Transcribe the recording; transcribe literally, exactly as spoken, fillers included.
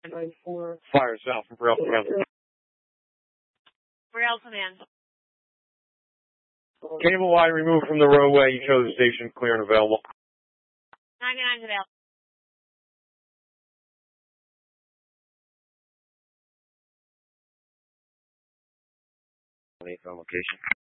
Fire south from Braille Command. Braille Command. Cable line removed from the roadway. You show the station clear and available. ninety-nine is available. On location.